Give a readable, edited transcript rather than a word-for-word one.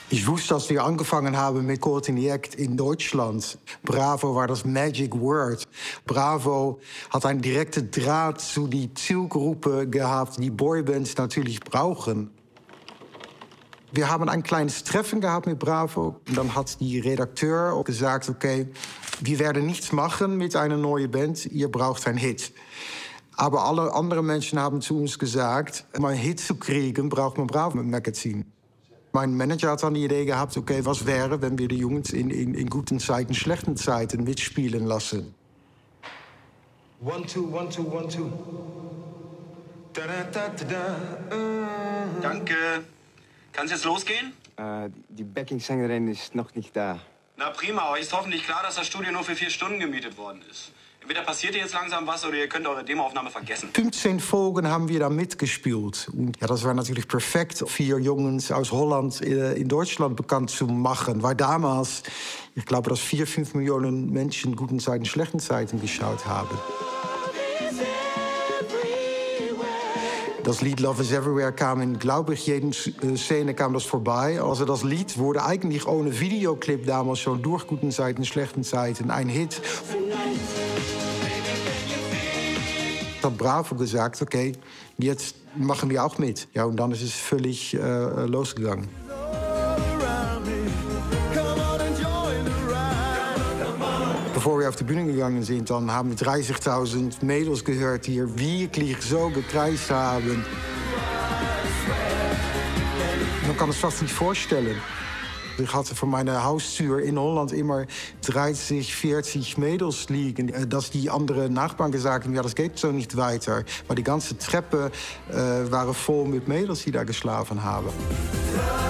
Ich wusste, dass wir angefangen haben mit Courtney Act in Deutschland. Bravo war das Magic Word. Bravo hat einen direkten Draht zu die Zielgruppe gehabt, die Boybands natürlich brauchen. Wir haben ein kleines Treffen gehabt mit Bravo. Und dann hat die Redakteur gesagt, okay, wir werden nichts machen mit einer neuen Band, ihr braucht einen Hit. Aber alle anderen Menschen haben zu uns gesagt, um einen Hit zu kriegen, braucht man Bravo Magazine. Mein Manager hat dann die Idee gehabt, okay, was wäre, wenn wir die Jungs in guten Zeiten, schlechten Zeiten mitspielen lassen. 1, 2, 1, 2, 1, 2. Da, da, da, da. Danke. Kann es jetzt losgehen? Die Backing-Sängerin ist noch nicht da. Na prima, euch ist hoffentlich klar, dass das Studio nur für 4 Stunden gemietet worden ist. Entweder passiert hier jetzt langsam was oder ihr könnt eure Demoaufnahme vergessen. 15 Folgen haben wir da mitgespielt. Und ja, das war natürlich perfekt, 4 Jungs aus Holland in Deutschland bekannt zu machen. Weil damals, ich glaube, dass 4, 5 Millionen Menschen guten Zeiten, schlechten Zeiten geschaut haben. Das Lied Love is Everywhere kam in, glaube ich, jede Szene kam das vorbei. Also das Lied wurde eigentlich ohne Videoclip damals schon durch guten Zeiten, schlechten Zeiten ein Hit. Hat Bravo gesagt, okay, jetzt machen wir auch mit. Ja, und dann ist es völlig losgegangen. Bevor wir auf die Bühne gegangen sind, dann haben wir 30.000 Mädels gehört, die hier wirklich so gekreist haben. Man kann es fast nicht vorstellen. Ich hatte vor meiner Haustür in Holland immer 30, 40 Mädels liegen. Dass die anderen Nachbarn gesagt haben, ja, das geht so nicht weiter. Maar die ganze Treppen waren voll mit Mädels, die da geschlafen haben.